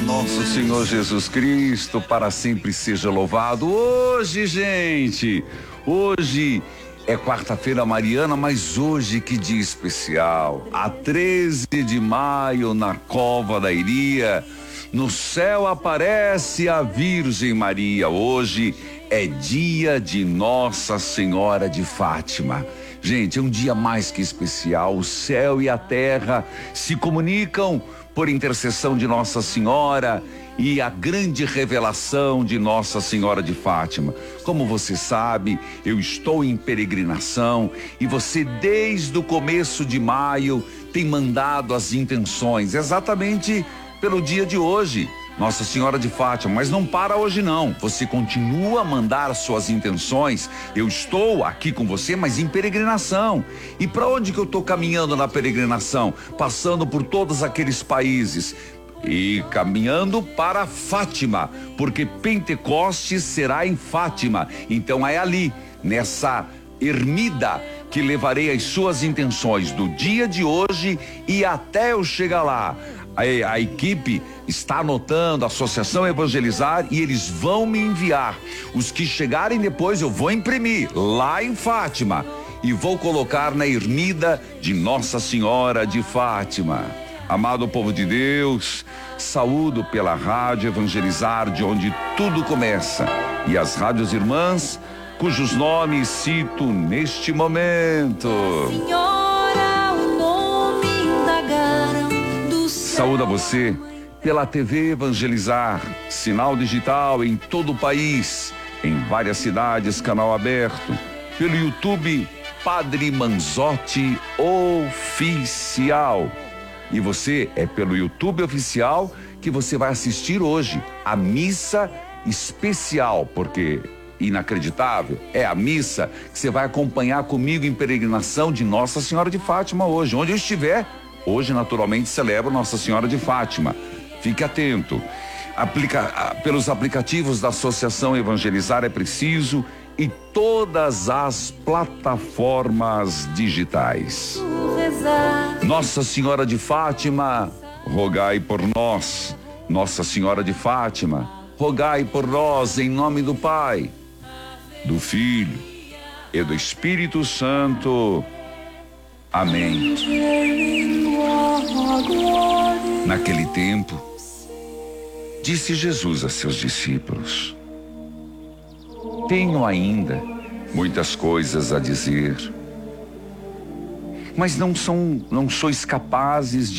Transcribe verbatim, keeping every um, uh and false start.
nosso Senhor Jesus Cristo, para sempre seja louvado. Hoje, gente, hoje é quarta-feira mariana, mas hoje que dia especial. A treze de maio, na Cova da Iria, no céu aparece a Virgem Maria. Hoje é dia de Nossa Senhora de Fátima. Gente, é um dia mais que especial. O céu e a terra se comunicam por intercessão de Nossa Senhora e a grande revelação de Nossa Senhora de Fátima. Como você sabe, eu estou em peregrinação e você desde o começo de maio tem mandado as intenções exatamente pelo dia de hoje, Nossa Senhora de Fátima, mas não para hoje não, você continua a mandar suas intenções. Eu estou aqui com você, mas em peregrinação. E para onde que eu estou caminhando na peregrinação? Passando por todos aqueles países e caminhando para Fátima, porque Pentecostes será em Fátima. Então é ali, nessa ermida, que levarei as suas intenções do dia de hoje e até eu chegar lá. A, a equipe está anotando, a Associação Evangelizar, e eles vão me enviar. Os que chegarem depois eu vou imprimir lá em Fátima e vou colocar na ermida de Nossa Senhora de Fátima. Amado povo de Deus, saúdo pela Rádio Evangelizar, de onde tudo começa, e as rádios irmãs, cujos nomes cito neste momento. Senhora, o nome indagaram do céu. Saúdo a você pela T V Evangelizar, sinal digital em todo o país, em várias cidades, canal aberto, pelo YouTube Padre Manzotti Oficial. E você, é pelo YouTube Oficial que você vai assistir hoje a missa especial, porque inacreditável é a missa que você vai acompanhar comigo em peregrinação de Nossa Senhora de Fátima hoje, onde eu estiver. Hoje naturalmente celebro Nossa Senhora de Fátima. Fique atento. Aplica, pelos aplicativos da Associação Evangelizar é preciso, e todas as plataformas digitais. Nossa Senhora de Fátima, rogai por nós. Nossa Senhora de Fátima, rogai por nós, em nome do Pai, do Filho e do Espírito Santo. Amém. Naquele tempo, disse Jesus a seus discípulos: tenho ainda muitas coisas a dizer, mas não são, não sois capazes de